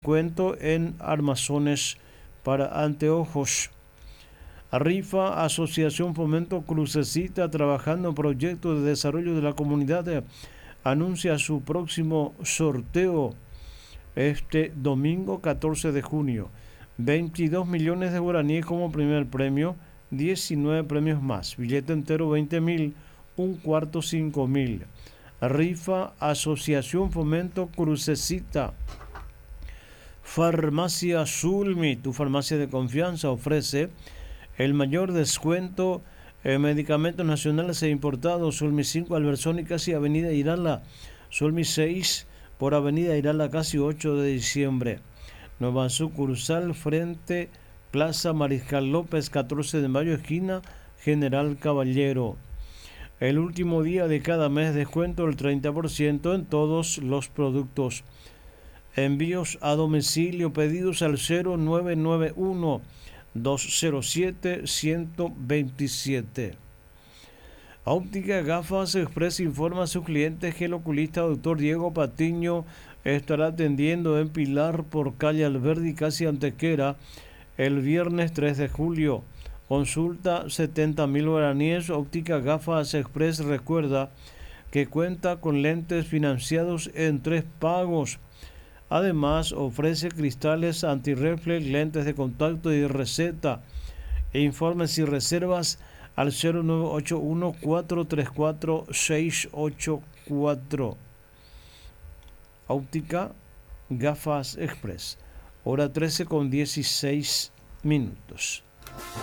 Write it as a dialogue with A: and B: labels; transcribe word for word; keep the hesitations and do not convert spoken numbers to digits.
A: descuento en armazones para anteojos. Rifa Asociación Fomento Crucecita, trabajando en proyectos de desarrollo de la comunidad, anuncia su próximo sorteo este domingo catorce de junio. veintidós millones de guaraníes como primer premio, diecinueve premios más. Billete entero veinte mil, un cuarto cinco mil. Rifa Asociación Fomento Crucecita. Farmacia Sulmi, tu farmacia de confianza, ofrece el mayor descuento en medicamentos nacionales e importados. Sulmi cinco, Alversón y casi Avenida Irala. Sulmi seis, por Avenida Irala, casi ocho de diciembre. Nueva sucursal frente Plaza Mariscal López, catorce de mayo, esquina General Caballero. El último día de cada mes, descuento del treinta por ciento en todos los productos. Envíos a domicilio, pedidos al cero nueve nueve uno, dos cero siete, uno dos siete. Óptica Gafas Express informa a sus clientes que el oculista doctor Diego Patiño estará atendiendo en Pilar por calle Alberdi, casi Antequera, el viernes tres de julio. Consulta setenta mil guaraníes. Óptica Gafas Express recuerda que cuenta con lentes financiados en tres pagos. Además, ofrece cristales antirreflex, lentes de contacto y de receta. Informes y reservas al cero nueve ocho uno, cuatro tres cuatro, seis ocho cuatro. Óptica Gafas Express. Hora trece con dieciséis minutos.